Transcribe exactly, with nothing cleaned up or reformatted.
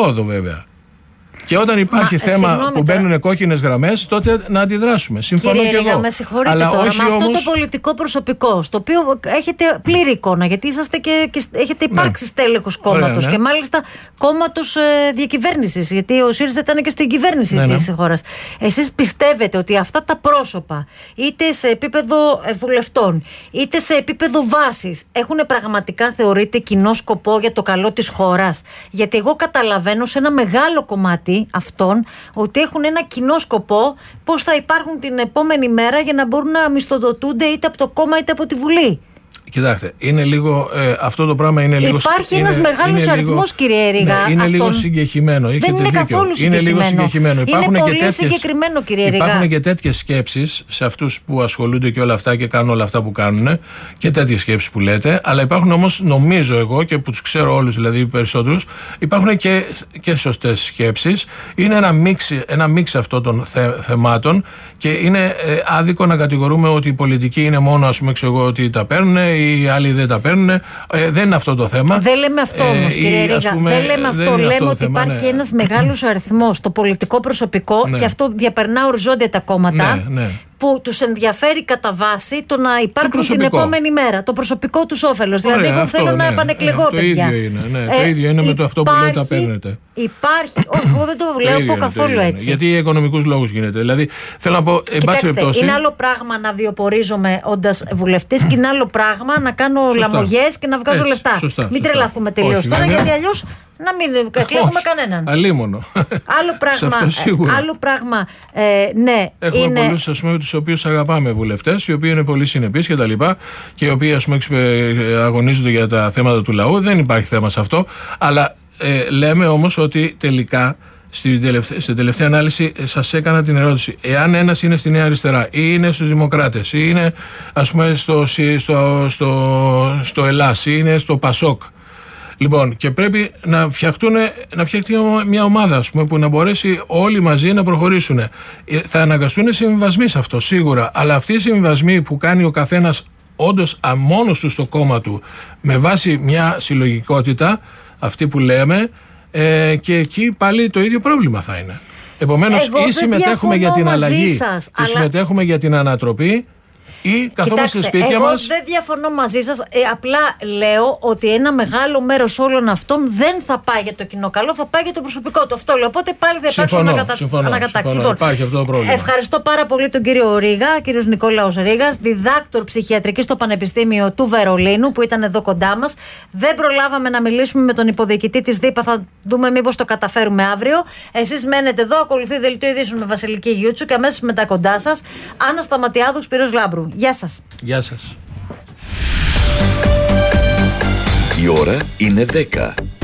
πρόοδο βέβαια. Και όταν υπάρχει Μα, θέμα συγγνώμη, που τώρα... μπαίνουν κόκκινες γραμμές, τότε να αντιδράσουμε. Συμφωνώ Κύριε και Ρήγα, εγώ. με συγχωρείτε Αλλά τώρα, όχι με αυτό όμως... το πολιτικό προσωπικό, στο οποίο έχετε πλήρη εικόνα, γιατί είσαστε και, και έχετε υπάρξει ναι. στέλεχος κόμματος ναι. και μάλιστα κόμματος ε, διακυβέρνησης, γιατί ο ΣΥΡΙΖΑ ήταν και στην κυβέρνηση ναι, της ναι. χώρας. Εσείς πιστεύετε ότι αυτά τα πρόσωπα, είτε σε επίπεδο βουλευτών, είτε σε επίπεδο βάσης, έχουν πραγματικά θεωρείται κοινό σκοπό για το καλό της χώρας? Γιατί εγώ καταλαβαίνω σε ένα μεγάλο κομμάτι αυτών ότι έχουν ένα κοινό σκοπό, πώς θα υπάρχουν την επόμενη μέρα για να μπορούν να μισθοδοτούνται είτε από το κόμμα είτε από τη Βουλή. Κοιτάξτε, είναι λίγο, ε, αυτό το πράγμα είναι λίγο... Υπάρχει είναι, ένας μεγάλος αριθμός, κύριε Ρήγα. Ναι, είναι αυτόν... λίγο συγκεχημένο. Δεν είναι δίκιο. καθόλου συγκεκριμένο. Είναι λίγο συγκεκριμένο. Είναι υπάρχουν πολύ και τέτοιες, συγκεκριμένο, κύριε Ρήγα. Υπάρχουν και τέτοιες σκέψεις σε αυτούς που ασχολούνται και όλα αυτά και κάνουν όλα αυτά που κάνουν, και τέτοιες σκέψεις που λέτε. Αλλά υπάρχουν όμως, νομίζω εγώ, και που τους ξέρω όλους, δηλαδή οι περισσότερους, υπάρχουν και, και σωστές σκέψεις. Είναι ένα μίξ, ένα μίξ αυτών των θε, θεμάτων και είναι ε, άδικο να κατηγορούμε ότι η πολιτική είναι μόνο, ας πούμε, ξέρω εγώ, ότι τα παίρνουν, οι άλλοι δεν τα παίρνουν. Ε, δεν είναι αυτό το θέμα. Δεν λέμε αυτό όμως, ε, κύριε Ρήγα. Πούμε, δεν λέμε αυτό. Δεν λέμε αυτό ότι θέμα, υπάρχει ναι. ένας μεγάλος αριθμός στο πολιτικό προσωπικό ναι. και αυτό διαπερνά οριζόντια τα κόμματα. Ναι, ναι. Που τους ενδιαφέρει κατά βάση το να υπάρχουν την επόμενη μέρα. Το προσωπικό τους όφελος. Ωραία, δηλαδή, εγώ αυτό, θέλω ναι, να επανεκλεγώ, ναι, παιδιά. Το ίδιο είναι. Ναι, ε, το ίδιο είναι με το αυτό που λέτε τα παίρνετε. Υπάρχει. Όχι, εγώ δεν το λέω πω καθόλου έτσι. Γιατί για οικονομικούς λόγους γίνεται. Δηλαδή, θέλω να πω, εν πάση περιπτώσει. Είναι άλλο πράγμα να βιοπορίζομαι όντας βουλευτής και είναι άλλο πράγμα να κάνω λαμογιές και να βγάζω Έτσι, λεφτά. Σωστά, Μην σωστά. τρελαθούμε τελείως τώρα, γιατί αλλιώς να μην εκλέγουμε κανέναν. Αλίμονο. Άλλο πράγμα, άλλο πράγμα ε, ναι, έχουμε είναι... πολλούς, ας πούμε, τους οποίους αγαπάμε βουλευτές, οι οποίοι είναι πολύ συνεπείς και τα λοιπά, και οι οποίοι, ας πούμε, αγωνίζονται για τα θέματα του λαού. Δεν υπάρχει θέμα σε αυτό. Αλλά ε, λέμε όμως ότι τελικά στην τελευταία, στην τελευταία ανάλυση σας έκανα την ερώτηση. Εάν ένας είναι στη Νέα Αριστερά ή είναι στους Δημοκράτες ή είναι, ας πούμε, στο, στο, στο, στο Ελλάς ή είναι στο Πασόκ, λοιπόν, και πρέπει να, φτιαχτούν, να φτιαχτεί μια ομάδα, ας πούμε, που να μπορέσει όλοι μαζί να προχωρήσουν. Θα αναγκαστούν συμβιβασμοί σε αυτό, σίγουρα. Αλλά αυτοί οι συμβιβασμοί που κάνει ο καθένας όντως μόνος του στο κόμμα του, με βάση μια συλλογικότητα, αυτή που λέμε, ε, και εκεί πάλι το ίδιο πρόβλημα θα είναι. Επομένως, ή συμμετέχουμε για την αλλαγή σας, και αλλά... συμμετέχουμε για την ανατροπή, ή καθόμαστε στα σπίτια εγώ μας. Εγώ δεν διαφωνώ μαζί σας. Ε, απλά λέω ότι ένα μεγάλο μέρος όλων αυτών δεν θα πάει για το κοινό καλό, θα πάει για το προσωπικό του. Αυτό λέω. Οπότε πάλι δεν υπάρχει ανακατάξη. Λοιπόν, υπάρχει αυτό το πρόβλημα. Ευχαριστώ πάρα πολύ τον κύριο Ρήγα, κύριο Νικόλαος Ρήγας, διδάκτορ ψυχιατρική στο Πανεπιστήμιο του Βερολίνου, που ήταν εδώ κοντά μας. Δεν προλάβαμε να μιλήσουμε με τον υποδιοικητή της ΔΥΠΑ. Θα δούμε μήπως το καταφέρουμε αύριο. Εσείς μένετε εδώ, ακολουθεί δελτίο ειδήσεων με Βασιλική Γιούτσου και αμέσως μετά κοντά σας Άννα Σταματιάδου, Σπύρος Λάμπρου. Γεια σας. Γεια σας. Η ώρα είναι δέκα.